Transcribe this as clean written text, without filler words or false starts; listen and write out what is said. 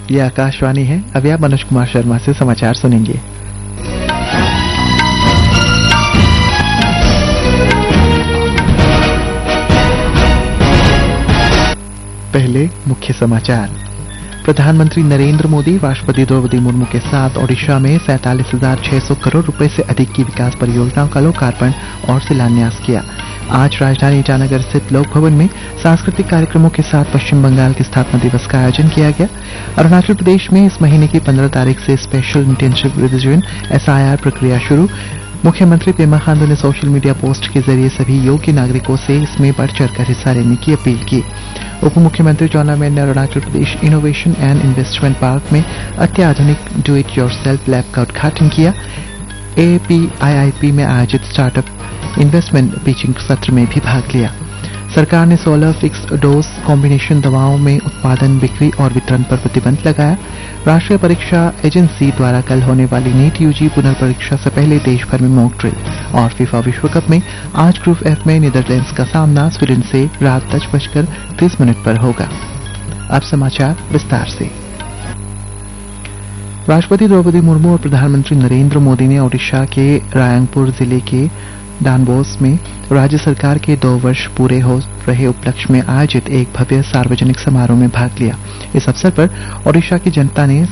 ये आकाशवाणी है। अभी आप मनोज कुमार शर्मा से समाचार सुनेंगे। पहले मुख्य समाचार। प्रधानमंत्री नरेंद्र मोदी राष्ट्रपति द्रौपदी मुर्मू के साथ ओडिशा में 47,600 करोड़ रुपए से अधिक की विकास परियोजनाओं का लोकार्पण और शिलान्यास किया। आज राजधानी ईटानगर स्थित लोक भवन में सांस्कृतिक कार्यक्रमों के साथ पश्चिम बंगाल के स्थापना दिवस का आयोजन किया गया। अरुणाचल प्रदेश में इस महीने की 15 तारीख से स्पेशल इंटेंसिव रिवीजन SIR प्रक्रिया शुरू। मुख्यमंत्री पेमा खांडू ने सोशल मीडिया पोस्ट के जरिए सभी योग्य नागरिकों से इसमें बढ़ चढ़कर हिस्सा लेने की अपील की। उप मुख्यमंत्री जॉन मेन ने Arunachal Pradesh innovation and investment park में अत्याधुनिक डू इट योरसेल्फ लैब का उद्घाटन किया। APIIP में आयोजित स्टार्टअप इन्वेस्टमेंट पिचिंग सत्र में भी भाग लिया। सरकार ने 16 फिक्स्ड डोज कॉम्बिनेशन दवाओं में उत्पादन, बिक्री और वितरण पर प्रतिबंध लगाया। राष्ट्रीय परीक्षा एजेंसी द्वारा कल होने वाली नीट UG पुनर्परीक्षा से पहले देश भर में मॉक ड्रिल। और फीफा विश्व कप में आज ग्रुप F में नीदरलैंड्स का सामना स्वीडन से रात 10:30 पर होगा। अब समाचार विस्तार से। राष्ट्रपति द्रौपदी मुर्मू और प्रधानमंत्री नरेंद्र मोदी ने ओडिशा के रायंगपुर जिले के डानबोस में राज्य सरकार के 2 वर्ष पूरे हो रहे उपलक्ष्य में आयोजित एक भव्य सार्वजनिक समारोह में भाग लिया। इस अवसर पर ओडिशा की जनता ने